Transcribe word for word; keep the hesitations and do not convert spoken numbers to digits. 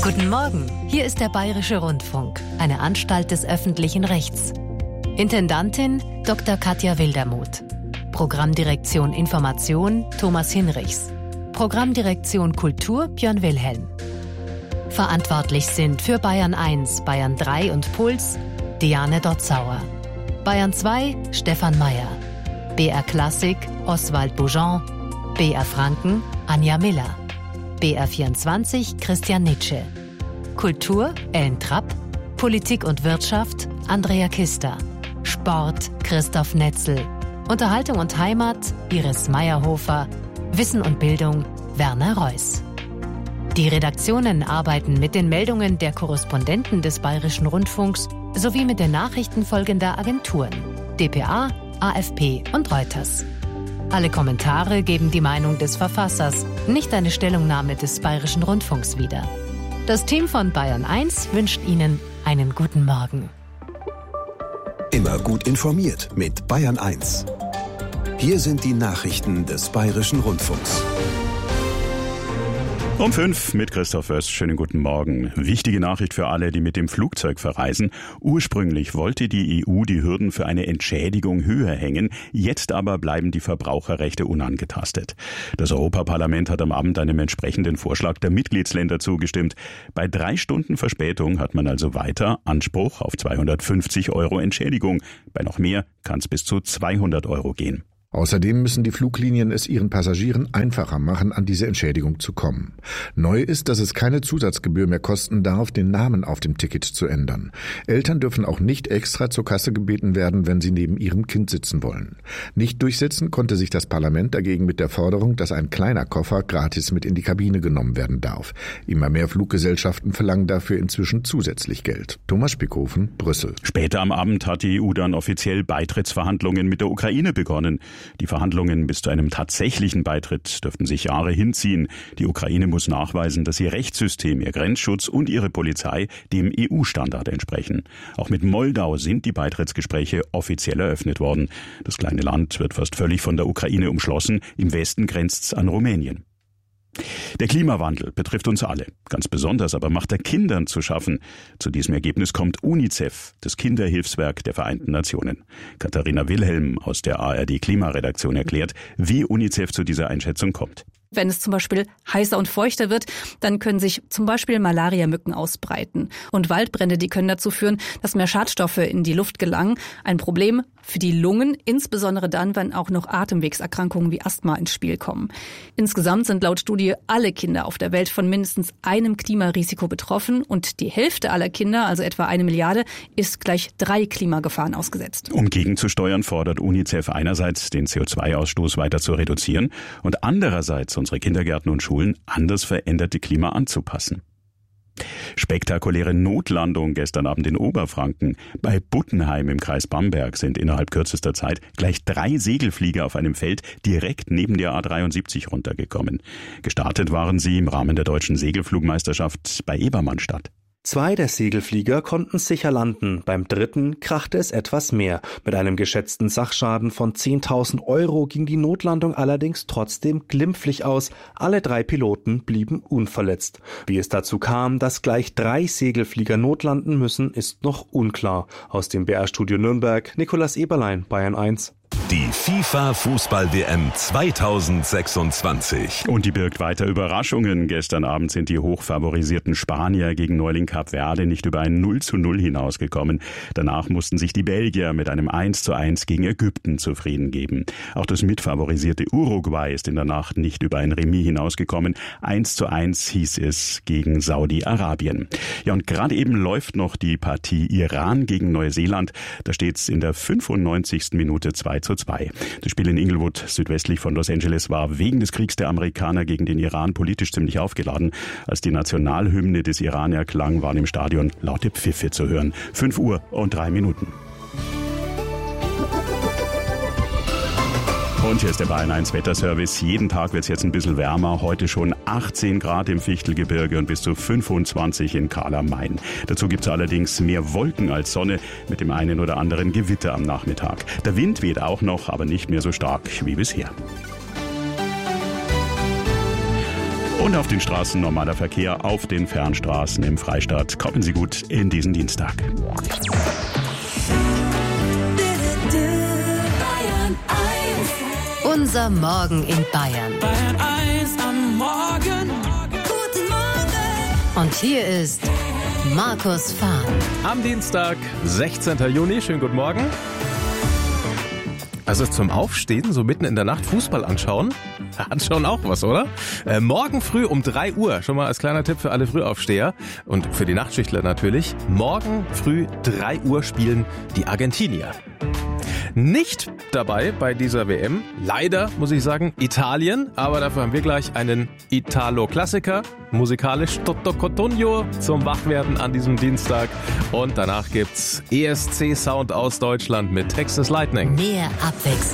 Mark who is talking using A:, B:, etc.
A: Guten Morgen, hier ist der Bayerische Rundfunk, eine Anstalt des öffentlichen Rechts. Intendantin Doktor Katja Wildermuth. Programmdirektion Information Thomas Hinrichs. Programmdirektion Kultur Björn Wilhelm. Verantwortlich sind für Bayern eins, Bayern drei und Puls Diane Dotzauer. Bayern zwei Stefan Mayer. B R Klassik Oswald Boujon. B R Franken Anja Miller. B R vierundzwanzig Christian Nitsche. Kultur Ellen Trapp. Politik und Wirtschaft Andrea Kister. Sport Christoph Netzel. Unterhaltung und Heimat Iris Meyerhofer. Wissen und Bildung Werner Reuss. Die Redaktionen arbeiten mit den Meldungen der Korrespondenten des Bayerischen Rundfunks sowie mit den Nachrichten folgender Agenturen: D P A, A F P und Reuters. Alle Kommentare geben die Meinung des Verfassers, nicht eine Stellungnahme des Bayerischen Rundfunks wieder. Das Team von Bayern eins wünscht Ihnen einen guten Morgen.
B: Immer gut informiert mit Bayern eins. Hier sind die Nachrichten des Bayerischen Rundfunks.
C: Um fünf mit Christoph Oest. Schönen guten Morgen. Wichtige Nachricht für alle, die mit dem Flugzeug verreisen. Ursprünglich wollte die E U die Hürden für eine Entschädigung höher hängen. Jetzt aber bleiben die Verbraucherrechte unangetastet. Das Europaparlament hat am Abend einem entsprechenden Vorschlag der Mitgliedsländer zugestimmt. Bei drei Stunden Verspätung hat man also weiter Anspruch auf zweihundertfünfzig Euro Entschädigung. Bei noch mehr kann es bis zu zweihundert Euro gehen.
D: Außerdem müssen die Fluglinien es ihren Passagieren einfacher machen, an diese Entschädigung zu kommen. Neu ist, dass es keine Zusatzgebühr mehr kosten darf, den Namen auf dem Ticket zu ändern. Eltern dürfen auch nicht extra zur Kasse gebeten werden, wenn sie neben ihrem Kind sitzen wollen. Nicht durchsetzen konnte sich das Parlament dagegen mit der Forderung, dass ein kleiner Koffer gratis mit in die Kabine genommen werden darf. Immer mehr Fluggesellschaften verlangen dafür inzwischen zusätzlich Geld. Thomas Spickhofen, Brüssel.
C: Später am Abend hat die E U dann offiziell Beitrittsverhandlungen mit der Ukraine begonnen. Die Verhandlungen bis zu einem tatsächlichen Beitritt dürften sich Jahre hinziehen. Die Ukraine muss nachweisen, dass ihr Rechtssystem, ihr Grenzschutz und ihre Polizei dem E U-Standard entsprechen. Auch mit Moldau sind die Beitrittsgespräche offiziell eröffnet worden. Das kleine Land wird fast völlig von der Ukraine umschlossen. Im Westen grenzt es an Rumänien. Der Klimawandel betrifft uns alle. Ganz besonders aber macht er Kindern zu schaffen. Zu diesem Ergebnis kommt UNICEF, das Kinderhilfswerk der Vereinten Nationen. Katharina Wilhelm aus der A R D-Klimaredaktion erklärt, wie UNICEF zu dieser Einschätzung kommt.
E: Wenn es zum Beispiel heißer und feuchter wird, dann können sich zum Beispiel Malariamücken ausbreiten. Und Waldbrände, die können dazu führen, dass mehr Schadstoffe in die Luft gelangen. Ein Problem für die Lungen, insbesondere dann, wenn auch noch Atemwegserkrankungen wie Asthma ins Spiel kommen. Insgesamt sind laut Studie alle Kinder auf der Welt von mindestens einem Klimarisiko betroffen. Und die Hälfte aller Kinder, also etwa eine Milliarde, ist gleich drei Klimagefahren ausgesetzt.
C: Um gegenzusteuern, fordert UNICEF einerseits, den C O zwei Ausstoß weiter zu reduzieren und andererseits unsere Kindergärten und Schulen an das veränderte Klima anzupassen. Spektakuläre Notlandung gestern Abend in Oberfranken. Bei Buttenheim im Kreis Bamberg sind innerhalb kürzester Zeit gleich drei Segelflieger auf einem Feld direkt neben der A dreiundsiebzig runtergekommen. Gestartet waren sie im Rahmen der deutschen Segelflugmeisterschaft bei Ebermannstadt.
F: Zwei der Segelflieger konnten sicher landen, beim dritten krachte es etwas mehr. Mit einem geschätzten Sachschaden von zehntausend Euro ging die Notlandung allerdings trotzdem glimpflich aus. Alle drei Piloten blieben unverletzt. Wie es dazu kam, dass gleich drei Segelflieger notlanden müssen, ist noch unklar. Aus dem B R-Studio Nürnberg, Nikolaus Eberlein, Bayern eins.
B: Die FIFA-Fußball-W M zweitausendsechsundzwanzig.
C: Und die birgt weiter Überraschungen. Gestern Abend sind die hochfavorisierten Spanier gegen Neuling Kap Verde nicht über ein null zu null hinausgekommen. Danach mussten sich die Belgier mit einem eins zu eins gegen Ägypten zufrieden geben. Auch das mitfavorisierte Uruguay ist in der Nacht nicht über ein Remis hinausgekommen. eins zu eins hieß es gegen Saudi-Arabien. Ja, und gerade eben läuft noch die Partie Iran gegen Neuseeland. Da steht es in der fünfundneunzigsten Minute zwei zu zwei. Das Spiel in Inglewood, südwestlich von Los Angeles, war wegen des Kriegs der Amerikaner gegen den Iran politisch ziemlich aufgeladen. Als die Nationalhymne des Iran erklang, waren im Stadion laute Pfiffe zu hören. fünf Uhr und drei Minuten. Und hier ist der Bayern eins Wetterservice. Jeden Tag wird es jetzt ein bisschen wärmer. Heute schon achtzehn Grad im Fichtelgebirge und bis zu fünfundzwanzig in Karl am Main. Dazu gibt es allerdings mehr Wolken als Sonne mit dem einen oder anderen Gewitter am Nachmittag. Der Wind weht auch noch, aber nicht mehr so stark wie bisher. Und auf den Straßen normaler Verkehr, auf den Fernstraßen im Freistaat. Kommen Sie gut in diesen Dienstag.
A: Unser Morgen in Bayern.
G: Bayern eins am Morgen. Guten Morgen.
A: Und hier ist Markus Fahn.
H: Am Dienstag, sechzehnten Juni. Schönen guten Morgen. Also zum Aufstehen, so mitten in der Nacht Fußball anschauen, hat schon auch was, oder? Äh, morgen früh um drei Uhr, schon mal als kleiner Tipp für alle Frühaufsteher und für die Nachtschichtler natürlich. Morgen früh drei Uhr spielen die Argentinier. Nicht dabei bei dieser W M, leider muss ich sagen, Italien, aber dafür haben wir gleich einen Italo-Klassiker, musikalisch Toto Cotugno zum Wachwerden an diesem Dienstag und danach gibt's E S C-Sound aus Deutschland mit Texas Lightning.
A: Mehr Abwechslung.